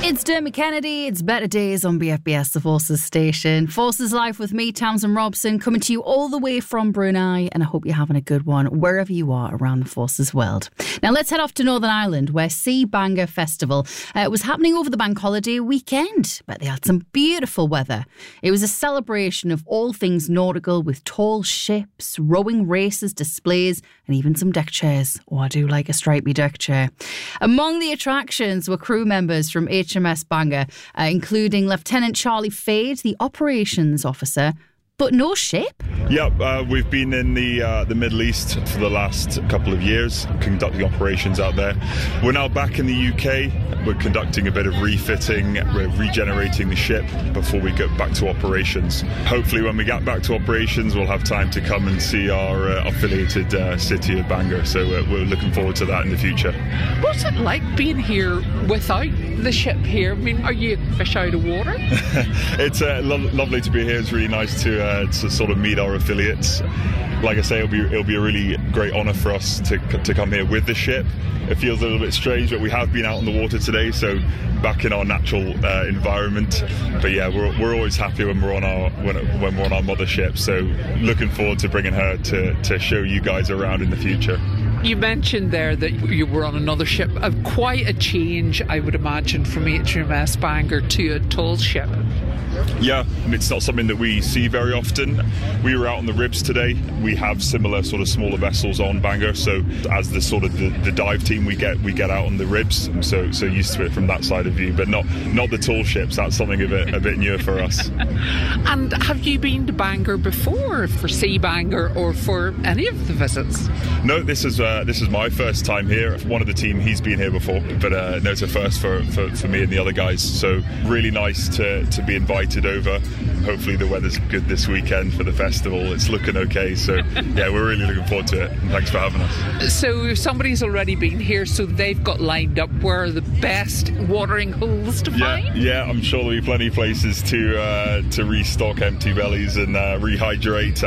It's Dermot Kennedy. It's Better Days on BFBS, the Forces station. Forces Live with me, Tamsin Robson, coming to you all the way from Brunei, and I hope you're having a good one wherever you are around the Forces world. Now let's head off to Northern Ireland, where Sea Banger Festival was happening over the bank holiday weekend, but they had some beautiful weather. It was a celebration of all things nautical with tall ships, rowing races, displays, and even some deck chairs. Oh, I do like a stripy deck chair. Among the attractions were crew members from HMS Bangor, including Lieutenant Charlie Fade, the operations officer, but no ship? Yeah, we've been in the Middle East for the last couple of years, conducting operations out there. We're now back in the UK. We're conducting a bit of refitting, we're regenerating the ship before we get back to operations. Hopefully when we get back to operations, we'll have time to come and see our affiliated city of Bangor. So we're looking forward to that in the future. What's it like being here without the ship here? I mean, are you fish out of water? It's lovely to be here. It's really nice to sort of meet our affiliates. Like I say, it'll be a really great honour for us to come here with the ship. It feels a little bit strange, but we have been out on the water today, so back in our natural environment. But yeah, we're always happy when we're on our mothership. So looking forward to bringing her to show you guys around in the future. You mentioned there that you were on another ship. Quite a change, I would imagine, from HMS Bangor to a tall ship. Yeah, it's not something that we see very often. We were out on the Ribs today. We have similar sort of smaller vessels on Bangor, so as the sort of the dive team, we get out on the Ribs. I'm so used to it from that side of view, but not the tall ships. That's something a bit newer for us. And have you been to Bangor before, for Sea Bangor or for any of the visits? No, this is my first time here. One of the team, he's been here before, but no, it's a first for me and the other guys. So really nice to be invited over. Hopefully the weather's good this weekend for the festival. It's looking okay, so yeah, we're really looking forward to it, and thanks for having us. So if somebody's already been here, so they've got lined up where are the best watering holes to find? Yeah, I'm sure there'll be plenty of places to restock empty bellies and rehydrate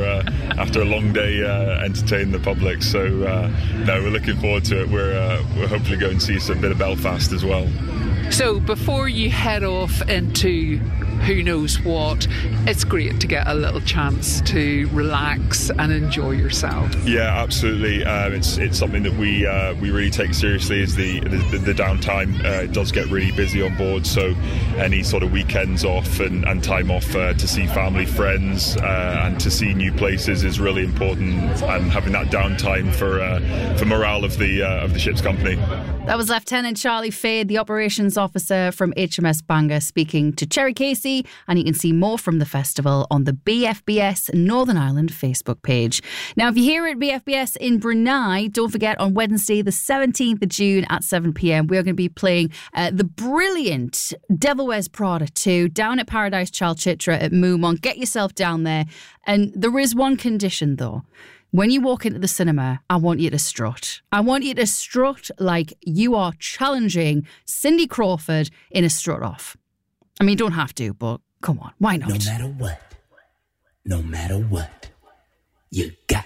after a long day entertaining the public. So no, we're looking forward to it. We're hopefully going to see a bit of Belfast as well. So before you head off into who knows what, it's great to get a little chance to relax and enjoy yourself. Yeah, absolutely. It's something that we really take seriously, is the downtime. It does get really busy on board, so any sort of weekends off and time off to see family, friends, and to see new places is really important, and having that downtime for morale of the ship's company. That was Lieutenant Charlie Fade, the operations officer from HMS Bangor, speaking to Cherry Casey, and you can see more from the festival on the BFBS Northern Ireland Facebook page. Now, if you're here at BFBS in Brunei, don't forget on Wednesday, the 17th of June at 7 p.m, we're going to be playing the brilliant Devil Wears Prada 2 down at Paradise Chalchitra at Moomont. Get yourself down there. And there is one condition, though. When you walk into the cinema, I want you to strut. I want you to strut like you are challenging Cindy Crawford in a strut off. I mean, you don't have to, but come on, why not? No matter what, you got